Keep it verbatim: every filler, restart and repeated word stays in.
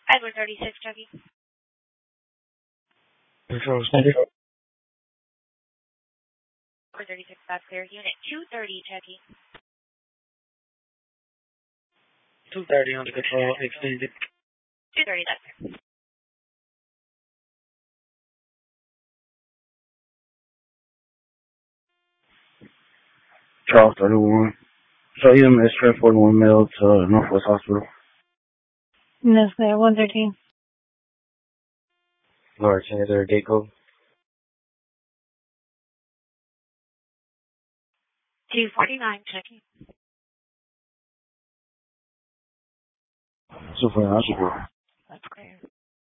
Edward thirty-six, Chucky. Control center. Edward thirty-six, that's clear. Unit two thirty, Chucky. two thirty under control, extended. two thirty, that's clear. Charles thirty-one. So E M S transporting one male to Northwest Hospital. That's clear. one thirteen. Lord, is there a gate code? two forty-nine, Chucky. Super, super. That's clear.